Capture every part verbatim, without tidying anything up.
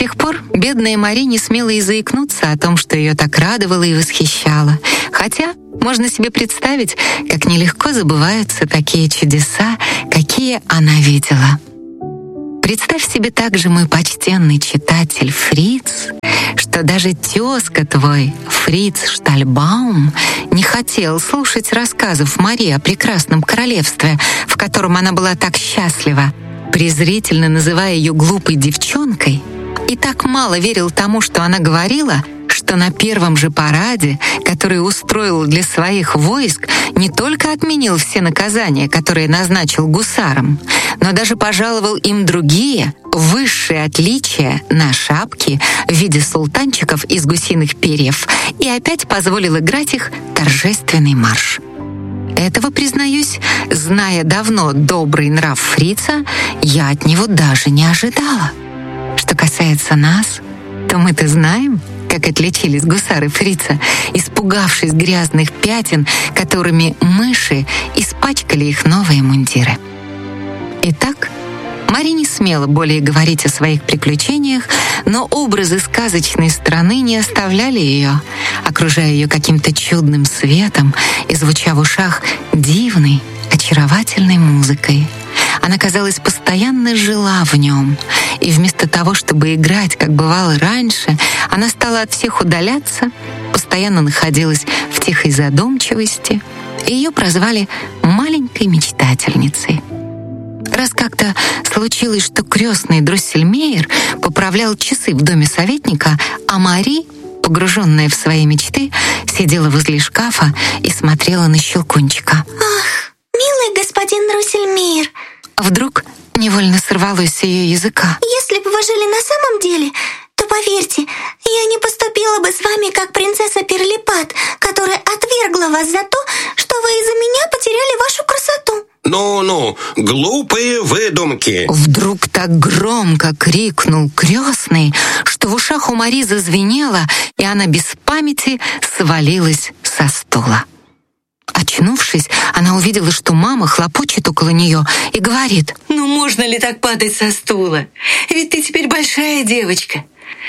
тех пор бедная Мари не смела и заикнуться о том, что ее так радовало и восхищало. Хотя можно себе представить, как нелегко забываются такие чудеса, какие она видела. Представь себе также, мой почтенный читатель Фриц, что даже тезка твой, Фриц Штальбаум, не хотел слушать рассказов Мари о прекрасном королевстве, в котором она была так счастлива, презрительно называя ее глупой девчонкой, и так мало верил тому, что она говорила, что на первом же параде, который устроил для своих войск, не только отменил все наказания, которые назначил гусарам, но даже пожаловал им другие, высшие отличия на шапки в виде султанчиков из гусиных перьев и опять позволил играть их торжественный марш. Этого, признаюсь, зная давно добрый нрав Фрица, я от него даже не ожидала. Что касается нас, то мы-то знаем, как отличились гусары Фрица, испугавшись грязных пятен, которыми мыши испачкали их новые мундиры. Итак, Мари не смела более говорить о своих приключениях, но образы сказочной страны не оставляли ее, окружая ее каким-то чудным светом и звуча в ушах дивной, очаровательной музыкой. Она, казалось, постоянно жила в нем, и вместо того, чтобы играть, как бывало раньше, она стала от всех удаляться, постоянно находилась в тихой задумчивости, и ее прозвали «маленькой мечтательницей». Раз как-то случилось, что крестный Дроссельмейр поправлял часы в доме советника, а Мари, погруженная в свои мечты, сидела возле шкафа и смотрела на Щелкунчика. «Ах, милый господин Дроссельмейр!» Вдруг невольно сорвалось с ее языка. «Если бы вы жили на самом деле, то, поверьте, я не поступила бы с вами, как принцесса Перлипат, которая отвергла вас за то, что вы из-за меня потеряли вашу красоту». «Ну-ну, глупые выдумки!» Вдруг так громко крикнул крестный, что в ушах у Мари зазвенело, и она без памяти свалилась со стула. Очнувшись, она увидела, что мама хлопочет около нее и говорит: «Ну можно ли так падать со стула? Ведь ты теперь большая девочка.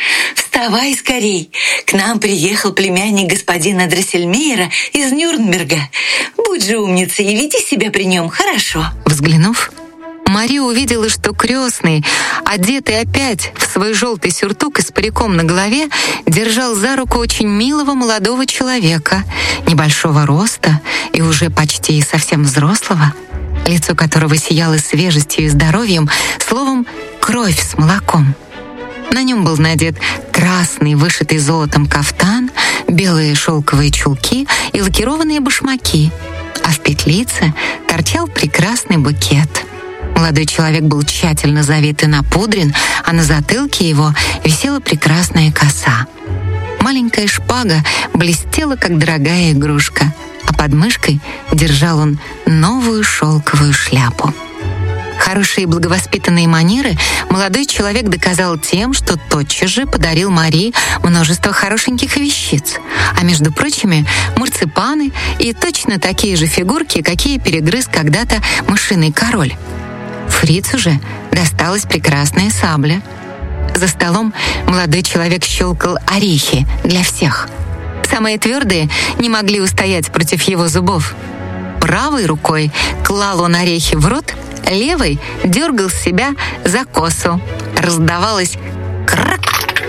Вставай скорей, к нам приехал племянник господина Дроссельмейра из Нюрнберга. Будь же умницей и веди себя при нем хорошо». Взглянув, Мари увидела, что крестный, одетый опять в свой желтый сюртук и с париком на голове, держал за руку очень милого молодого человека, небольшого роста и уже почти совсем взрослого, лицо которого сияло свежестью и здоровьем, словом, кровь с молоком. На нем был надет красный, вышитый золотом кафтан, белые шелковые чулки и лакированные башмаки, а в петлице торчал прекрасный букет. Молодой человек был тщательно завит и напудрен, а на затылке его висела прекрасная коса. Маленькая шпага блестела, как дорогая игрушка, а под мышкой держал он новую шелковую шляпу. Хорошие и благовоспитанные манеры молодой человек доказал тем, что тотчас же подарил Мари множество хорошеньких вещиц, а между прочими марципаны и точно такие же фигурки, какие перегрыз когда-то мышиный король. Фрицу же досталась прекрасная сабля. За столом молодой человек щелкал орехи для всех. Самые твердые не могли устоять против его зубов. Правой рукой клал он орехи в рот, левой дергал себя за косу. Раздавалось крак,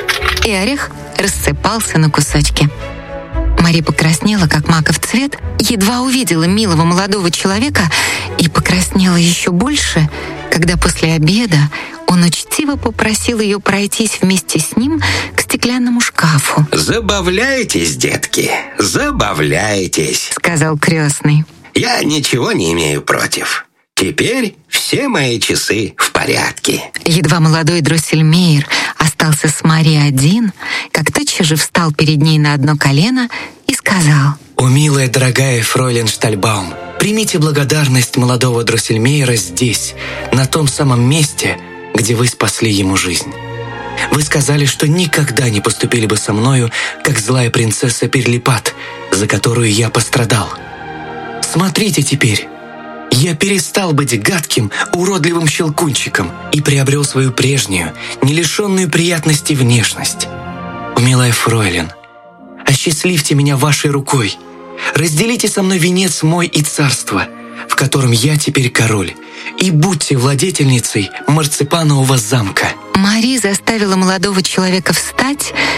и орех рассыпался на кусочки. Мари покраснела, как маков цвет, едва увидела милого молодого человека и покраснела еще больше, когда после обеда он учтиво попросил ее пройтись вместе с ним к стеклянному шкафу. «Забавляйтесь, детки, забавляйтесь», — сказал крестный. «Я ничего не имею против. Теперь все мои часы в порядке». Едва молодой Дроссельмейр остался с Мари один, как тотчас же встал перед ней на одно колено и сказал: «О, милая, дорогая фройлен Штальбаум, примите благодарность молодого Дроссельмейра здесь, на том самом месте, где вы спасли ему жизнь. Вы сказали, что никогда не поступили бы со мною, как злая принцесса Перлипат, за которую я пострадал. Смотрите теперь, я перестал быть гадким, уродливым щелкунчиком и приобрел свою прежнюю, не лишенную приятности внешность. О, милая фройлен, осчастливьте меня вашей рукой, разделите со мной венец мой и царство, в котором я теперь король, и будьте владетельницей марципанового замка». Мари заставила молодого человека встать,